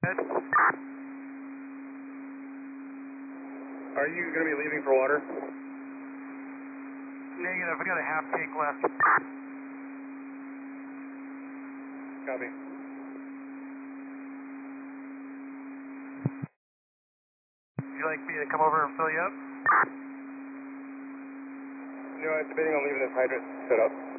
Are you going to be leaving for water? Negative, I got a half tank left. Copy. Would you like me to come over and fill you up? No, I'm debating on leaving this hydrant set up.